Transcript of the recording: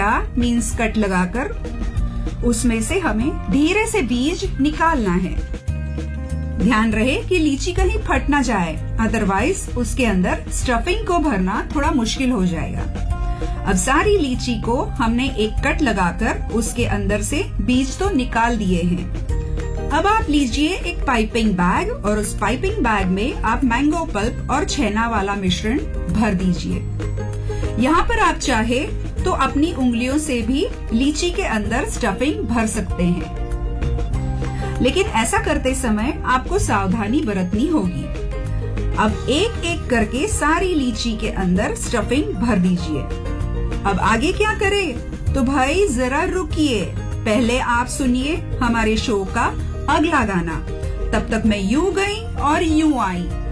कटा means cut लगाकर उसमें से हमें धीरे से बीज निकालना है। ध्यान रहे कि लीची कहीं फट ना जाए, अदरवाइज उसके अंदर स्टफिंग को भरना थोड़ा मुश्किल हो जाएगा। अब सारी लीची को हमने एक कट लगाकर उसके अंदर से बीज तो निकाल दिए हैं। अब आप लीजिए एक पाइपिंग बैग और उस पाइपिंग बैग में आप मैंगो पल्प और छेना वाला मिश्रण भर दीजिए। यहाँ पर आप चाहे तो अपनी उंगलियों से भी लीची के अंदर स्टफिंग भर सकते हैं, लेकिन ऐसा करते समय आपको सावधानी बरतनी होगी। अब एक एक करके सारी लीची के अंदर स्टफिंग भर दीजिए। अब आगे क्या करें? तो भाई जरा रुकिए, पहले आप सुनिए हमारे शो का अगला गाना। तब तक मैं यूं गई और यूं आई।